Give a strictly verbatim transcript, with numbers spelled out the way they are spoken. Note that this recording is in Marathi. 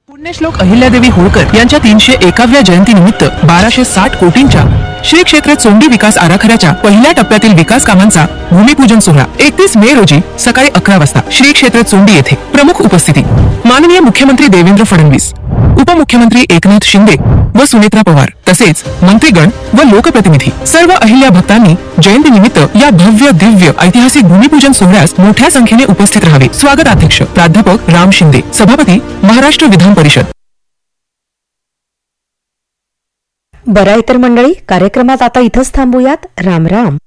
पुण्यश्लोक अहिल्यादेवी होळकर यांच्या तीनशे एकाव्या जयंतीनिमित्त बाराशे साठ कोटींच्या श्री क्षेत्र चोंडी विकास आराखड्याच्या पहिल्या टप्प्यातील विकास कामांचा भूमिपूजन सोहळा एकतीस मे रोजी सकाळी अकरा वाजता श्री क्षेत्र चोंडी येथे. प्रमुख उपस्थिती माननीय मुख्यमंत्री देवेंद्र फडणवीस, उपमुख्यमंत्री एकनाथ शिंदे व सुनेत्रा पवार तसेच मंत्रीगण व लोकप्रतिनिधी. सर्व अहिल्या भक्तांनी जयंतीनिमित्त या भव्य दिव्य ऐतिहासिक भूमिपूजन सोहळ्यास मोठ्या संख्येने उपस्थित राहावे. स्वागताध्यक्ष प्राध्यापक राम शिंदे, सभापती महाराष्ट्र विधान परिषद. बरं तर मंडळी, कार्यक्रमात आता इथंच थांबूयात. राम राम.